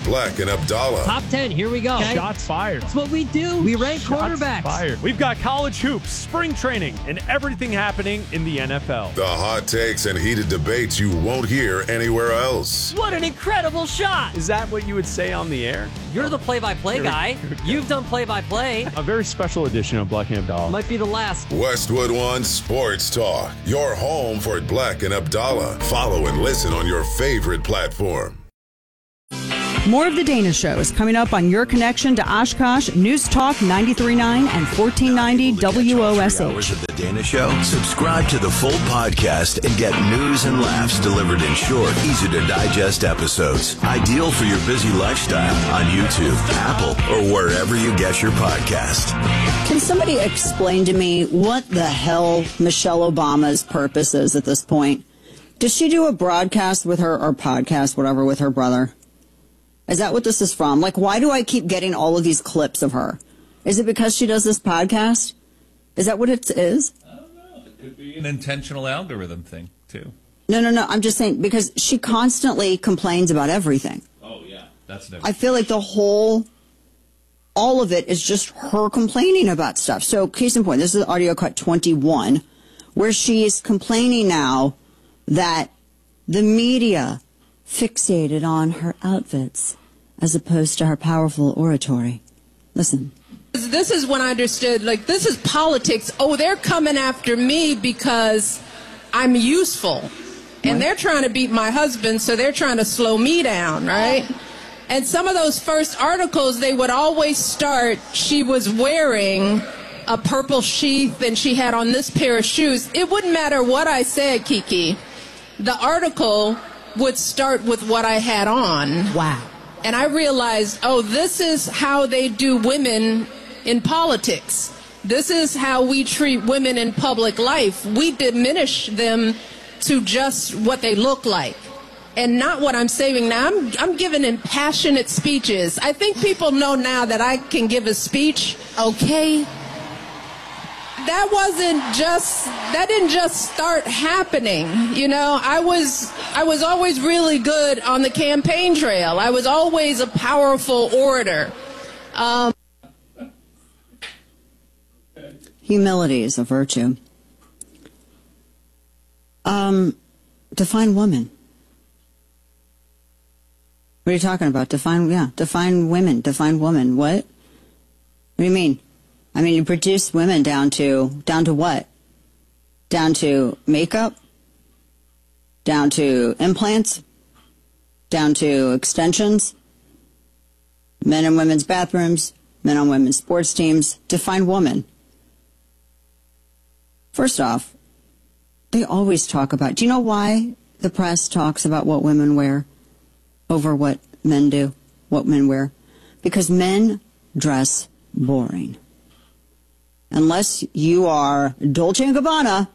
Black and Abdallah. Top 10, here we go. Okay? Shots fired. That's what we do. We rank quarterbacks. Fired. We've got college hoops, spring training, and everything happening in the NFL. The hot takes and heated debates you won't hear anywhere else. What an incredible shot. Is that what you would say on the air? You're the play-by-play guy. You've done play-by-play. A very special edition of Black and Abdallah. Might be the last. Westwood One Sports Talk. Your home for Black and Abdallah. Follow and listen on your favorite platform. More of The Dana Show is coming up on your connection to Oshkosh, News Talk 93.9 and 1490 WOSH. Hours of The Dana Show? Subscribe to the full podcast and get news and laughs delivered in short, easy-to-digest episodes. Ideal for your busy lifestyle on YouTube, Apple, or wherever you get your podcast. Can somebody explain to me what the hell Michelle Obama's purpose is at this point? Does she do a broadcast with her, or podcast, whatever, with her brother? Is that what this is from? Like, why do I keep getting all of these clips of her? Is it because she does this podcast? Is that what it is? I don't know. It could be an intentional algorithm thing, too. No. I'm just saying, because she constantly complains about everything. Oh, yeah. That's never. I feel like all of it is just her complaining about stuff. So, case in point, this is audio cut 21, where she is complaining now that the media fixated on her outfits as opposed to her powerful oratory. Listen. This is when I understood, like, this is politics. Oh, they're coming after me because I'm useful. And they're trying to beat my husband, so they're trying to slow me down, right? And some of those first articles, they would always start, she was wearing a purple sheath and she had on this pair of shoes. It wouldn't matter what I said, Kiki. The article would start with what I had on. Wow. And I realized, oh, this is how they do women in politics. This is how we treat women in public life. We diminish them to just what they look like and not what I'm saying now. I'm giving impassionate speeches. I think people know now that I can give a speech, okay? That didn't just start happening. You know, I was always really good on the campaign trail. I was always a powerful orator. Humility is a virtue. Define woman. What are you talking about? Define women. Define woman. What? What do you mean? I mean, you produce women down to what? Down to makeup? Down to implants? Down to extensions? Men and women's bathrooms? Men on women's sports teams? Define woman. First off, they always talk about, do you know why the press talks about what women wear over what men do, what men wear? Because men dress boring. Unless you are Dolce & Gabbana,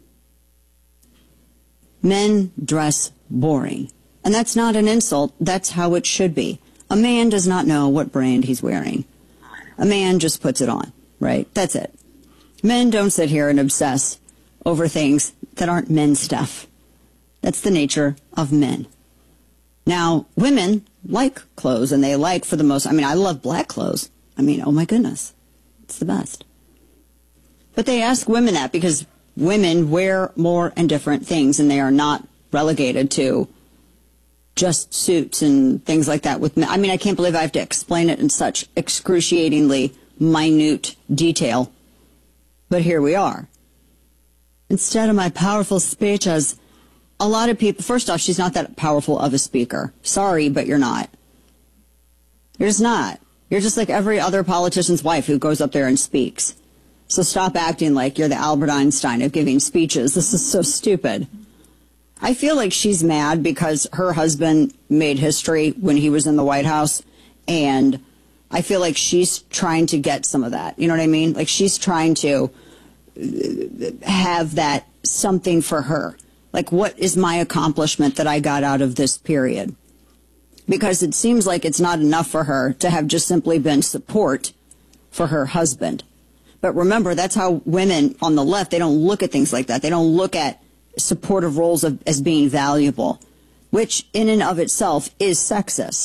men dress boring. And that's not an insult. That's how it should be. A man does not know what brand he's wearing. A man just puts it on, right? That's it. Men don't sit here and obsess over things that aren't men's stuff. That's the nature of men. Now, women like clothes, and they like, for the most, I mean, I love black clothes. I mean, oh my goodness, it's the best. But they ask women that because women wear more and different things, and they are not relegated to just suits and things like that with men. I mean, I can't believe I have to explain it in such excruciatingly minute detail. But here we are. Instead of my powerful speech, as a lot of people, first off, she's not that powerful of a speaker. Sorry, but you're not. You're just not. You're just like every other politician's wife who goes up there and speaks. So stop acting like you're the Albert Einstein of giving speeches. This is so stupid. I feel like she's mad because her husband made history when he was in the White House, and I feel like she's trying to get some of that. You know what I mean? Like she's trying to have that something for her. Like, what is my accomplishment that I got out of this period? Because it seems like it's not enough for her to have just simply been support for her husband. But remember, that's how women on the left, they don't look at things like that. They don't look at supportive roles as being valuable, which in and of itself is sexist.